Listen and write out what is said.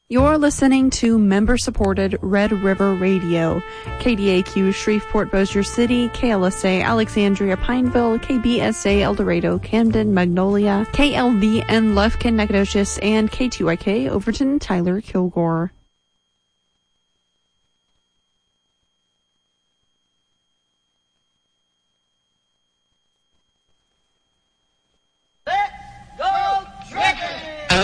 You're listening to member-supported Red River Radio, KDAQ Shreveport Bossier City, KLSA Alexandria Pineville, KBSA El Dorado, Camden, Magnolia, KLVN Lufkin Nacogdoches, and K2YK Overton Tyler Kilgore.